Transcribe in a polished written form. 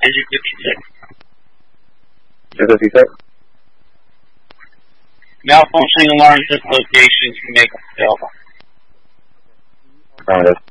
Page 56. 56? Malfunctioning alarms at locations can make a fail. Found it.